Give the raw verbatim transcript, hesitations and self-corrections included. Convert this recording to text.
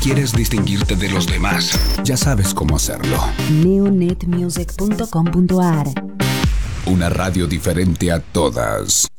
quieres distinguirte de los demás, ya sabes cómo hacerlo. neonet music punto com punto a r. Una radio diferente a todas.